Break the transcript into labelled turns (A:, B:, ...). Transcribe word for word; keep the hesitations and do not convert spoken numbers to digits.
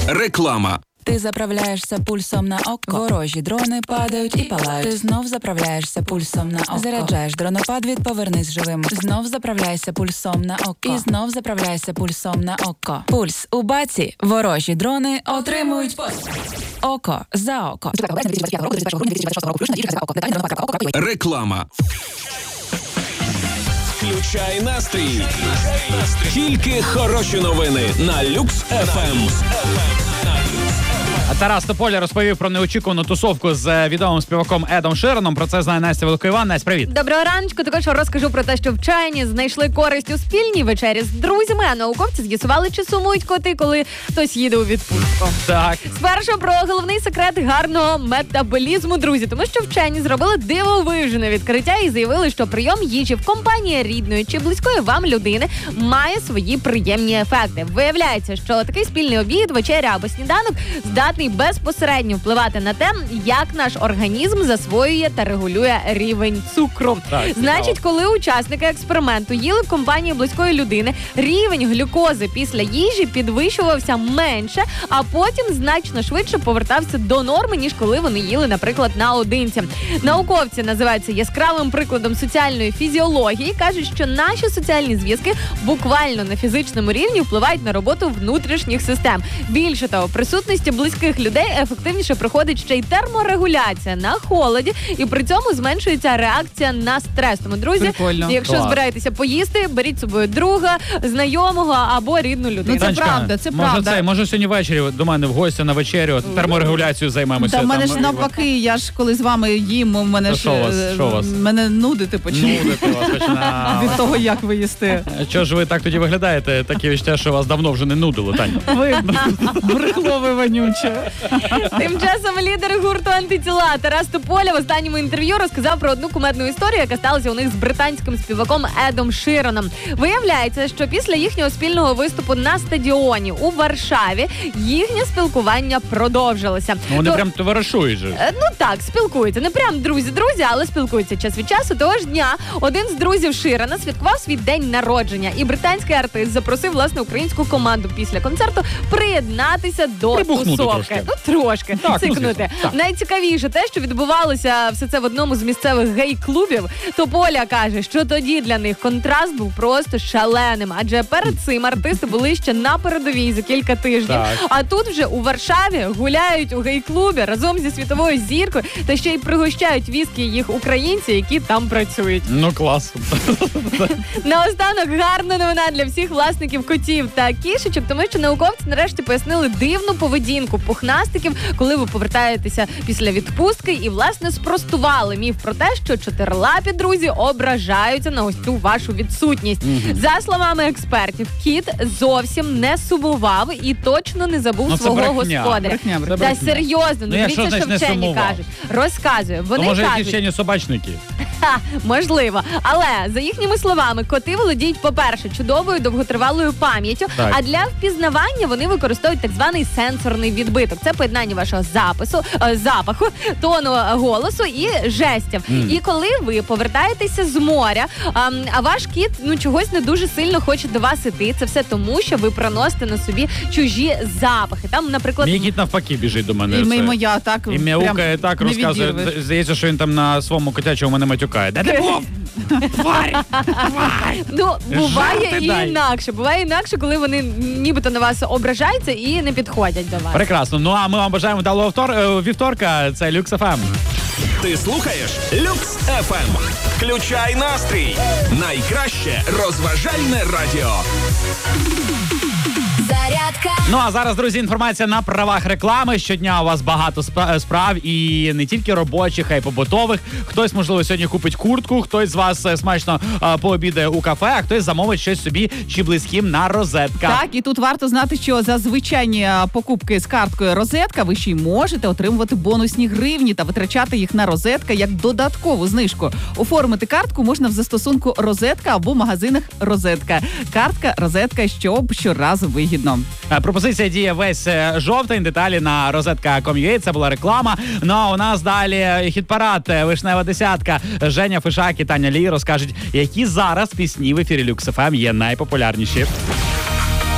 A: Реклама.
B: Ти заправляєшся пульсом на око, ворожі дрони падають і палають. Ти знов заправляєшся пульсом на око. Заряджаєш дронопад від «Повернись живим». Знов заправляєшся і на око. І знов заправляєшся пульсом на око. Пульс у баці, ворожі дрони отримують постріл. Око за око.
A: Реклама. Включай настрій. Тільки хороші новини на Люкс еф ем.
C: Тарас Тополя розповів про неочікувану тусовку з відомим співаком Едом Шираном. Про це знає Настя Великоїван. Настя, привіт.
D: Доброго раночку. Також розкажу про те, що вчені знайшли користь у спільній вечері з друзями, а науковці з'ясували, чи сумують коти, коли хтось їде у відпустку.
C: Так.
D: Спершу про головний секрет гарного метаболізму, друзі. Тому що вчені зробили дивовижне відкриття і заявили, що прийом їжі в компанії рідної чи близької вам людини має свої приємні ефекти. Виявляється, що такий спільний обід, вечеря або сніданок здатний безпосередньо впливати на те, як наш організм засвоює та регулює рівень цукру.
C: Так,
D: Значить, коли учасники експерименту їли в компанії близької людини, рівень глюкози після їжі підвищувався менше, а потім значно швидше повертався до норми, ніж коли вони їли, наприклад, наодинці. Науковці називають це яскравим прикладом соціальної фізіології. Кажуть, що наші соціальні зв'язки буквально на фізичному рівні впливають на роботу внутрішніх систем. Більше того, присутності близьких людей ефективніше проходить ще й терморегуляція на холоді, і при цьому зменшується реакція на стрес. Тому, друзі,
E: Прикольно.
D: якщо
C: Клас.
D: збираєтеся поїсти, беріть з собою друга, знайомого або рідну людину.
E: Ну, це
C: Танечка,
E: правда, це
C: може
E: правда.
C: Це, може сьогодні ввечері до мене в гості на вечерю терморегуляцію займемося.
E: Та в мене
C: там,
E: ж навпаки, я ж коли з вами їм, у мене
C: Та
E: ж
C: що у вас,
E: е,
C: що у вас?
E: мене нудити почне.
C: Нудити вас починає.
E: Від того, як ви їсте.
C: Чого ж ви так тоді виглядаєте? Таке відчуття, що вас давно вже не нудило, Таня.
E: Ви брехло ви вонюче.
D: Тим часом лідер гурту «Антитіла» Тарас Тополя в останньому інтерв'ю розказав про одну кумедну історію, яка сталася у них з британським співаком Едом Шираном. Виявляється, що після їхнього спільного виступу на стадіоні у Варшаві їхнє спілкування продовжилося.
C: Ну, вони
D: То-
C: прям товаришують же.
D: Е, Ну так, спілкуються. Не прям друзі-друзі, але спілкуються час від часу. Того ж дня один з друзів Ширана святкував свій день народження. І британський артист запросив, власне, українську команду після концерту приєднатися до
C: Прибухнути
D: тусовки.
C: трошки.
D: Ну, трошки.
C: Так, ну,
D: Цикнути.
C: звісно. Так.
D: Найцікавіше те, що відбувалося все це в одному з місцевих гей-клубів. Тополя каже, що тоді для них контраст був просто шаленим. Адже перед цим артисти були ще на передовій за кілька тижнів.
C: Так.
D: А тут вже у Варшаві гуляють у гей-клубі разом зі світовою зіркою та ще й пригощають віскі їх українці, які там працюють.
C: Ну, клас.
D: Наостанок гарна новина для всіх власників котів та кішечок, тому що науковці нарешті пояснили дивну поведінку пухнастиків, коли ви повертаєтеся після відпустки, і, власне, спростували міф про те, що чотирилапі друзі ображаються на ось цю вашу відсутність. За словами експертів, кіт зовсім не сумував і точно не забув
C: Ну, це
D: свого
C: брехня.
D: господаря.
E: Брехня, брехня.
D: Та
C: брехня.
D: серйозно, ну,
C: Ну, якщо,
D: дивіться, що
C: значить, не
D: вчені
C: сумував.
D: кажуть. Розказую.
C: То
D: Вони
C: може
D: кажуть,
C: якісь вчені собачники?
D: Ха, можливо. Але, за їхніми словами, коти володіють, по-перше, чудовою довготривалою пам'яттю,
C: Так.
D: а для впізнавання вони використовують так званий сенсорний відбиток. Це поєднання вашого запису, е, запаху, тону голосу і жестів.
C: Мгм.
D: І коли ви повертаєтеся з моря, а, а ваш кіт ну чогось не дуже сильно хоче до вас іти, це все тому, що ви проносите на собі чужі запахи. Там, наприклад,
C: Мій кіт навпаки біжить до мене.
E: І
C: Це-
E: ми моя так.
C: І мяукає
E: прям
C: так,
E: не
C: розказує.
E: відірвеш.
C: Здається, що він там на своєму котячому мене матюкає. Де ти був? Тварь!
D: Ну, буває
C: Жарти
D: і
C: дай.
D: інакше. Буває інакше, коли вони нібито на вас ображаються і не підходять до вас.
C: Прекрасно. Ну а ми вам бажаємо вдалого втор... е, вівторка. Це Люкс еф ем.
A: Ти слухаєш Люкс еф ем. Включай настрій. Найкраще розважальне радіо.
F: Зарядка.
C: Ну а зараз, друзі, інформація на правах реклами. Щодня у вас багато спра- справ і не тільки робочих, а й побутових. Хтось, можливо, сьогодні купить куртку, хтось з вас е, смачно е, пообідає у кафе, а хтось замовить щось собі чи близьким на розетка.
E: Так, і тут варто знати, що за звичайні а, покупки з карткою «Розетка» ви ще й можете отримувати бонусні гривні та витрачати їх на «Розетка» як додаткову знижку. Оформити картку можна в застосунку «Розетка» або в магазинах «Розетка». Картка «Розетка», щоб щоразу вигідно.
C: Е, Пропозиція діє весь е, жовтень. Деталі на розетка крапка ком крапка ю а. Це була реклама. Ну а у нас далі хіт-парад, е, вишнева десятка. Женя Фишак і Таня Лій розкажуть, які зараз пісні в ефірі Люкс еф ем є найпопулярніші.